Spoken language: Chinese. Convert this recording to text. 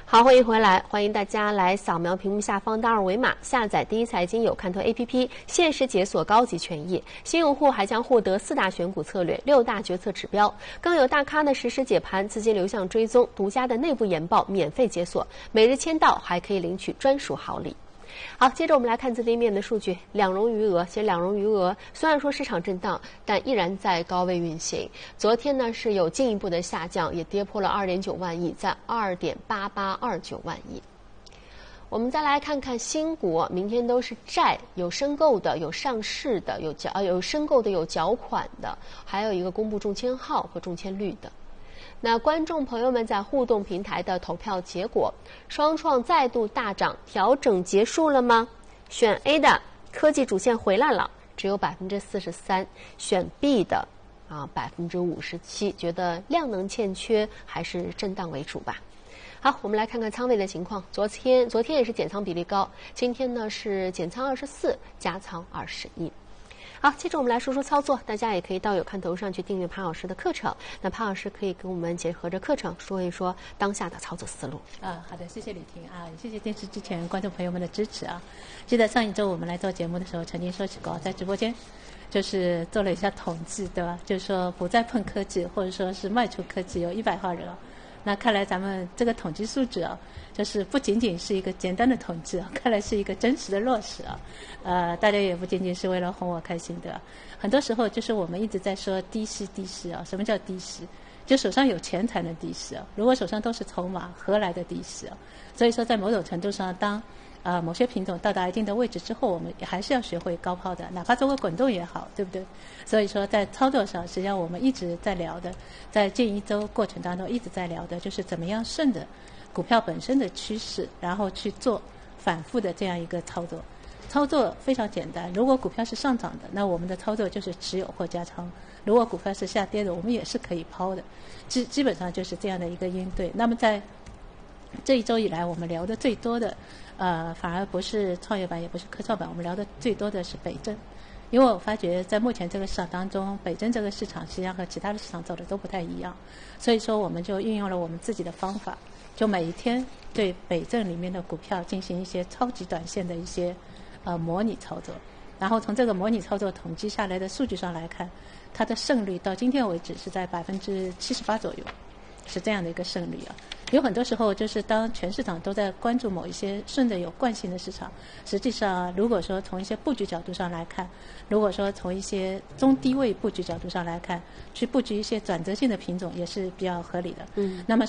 好，欢迎回来，欢迎大家来扫描屏幕下方的二维码，下载第一财经有看头 APP， 限时解锁高级权益。新用户还将获得4大选股策略、6大决策指标，更有大咖的实时解盘、资金流向追踪、独家的内部研报免费解锁，每日签到还可以领取专属好礼。好，接着我们来看资金面的数据，两融余额。其实两融余额虽然说市场震荡，但依然在高位运行。昨天呢是有进一步的下降，也跌破了2.9万亿，在2.8829万亿。我们再来看看新股，明天都是债，有申购的，有上市的，有申购的，有缴款的，还有一个公布中签号和中签率的。那观众朋友们在互动平台的投票结果，双创再度大涨，调整结束了吗？选 A 的科技主线回来了，只有43%；选 B 的57%，觉得量能欠缺，还是震荡为主吧。好，我们来看看仓位的情况。昨天也是减仓比例高，今天呢是减仓24，加仓21。好，接着我们来说说操作，大家也可以到有看头上去订阅潘老师的课程。那潘老师可以跟我们结合着课程说一说当下的操作思路。 好的，谢谢李婷啊，谢谢电视之前观众朋友们的支持啊。记得上一周我们来做节目的时候，曾经说起过，在直播间就是做了一下统计，对吧？就是说不再碰科技，或者说是卖出科技有100号人。那看来咱们这个统计数据啊，就是不仅仅是一个简单的统计啊，看来是一个真实的落实啊。大家也不仅仅是为了哄我开心的，很多时候就是我们一直在说低息啊。什么叫低息？就手上有钱才能低息啊。如果手上都是筹码，何来的低息啊？所以说，在某种程度上，当某些品种到达一定的位置之后，我们还是要学会高抛的，哪怕做个滚动也好，对不对？所以说，在操作上，实际上我们一直在聊的，在近1周过程当中一直在聊的，就是怎么样顺着股票本身的趋势，然后去做反复的这样一个操作。操作非常简单，如果股票是上涨的，那我们的操作就是持有或加仓；如果股票是下跌的，我们也是可以抛的。基本上就是这样的一个应对。那么在这1周以来，我们聊的最多的，反而不是创业板，也不是科创板，我们聊的最多的是北证。因为我发觉在目前这个市场当中，北证这个市场实际上和其他的市场走的都不太一样，所以说我们就运用了我们自己的方法，就每一天对北证里面的股票进行一些超级短线的一些模拟操作，然后从这个模拟操作统计下来的数据上来看，它的胜率到今天为止是在78%左右，是这样的一个胜率啊。有很多时候就是当全市场都在关注某一些顺着有惯性的市场，实际上如果说从一些布局角度上来看，如果说从一些中低位布局角度上来看，去布局一些转折性的品种也是比较合理的。那么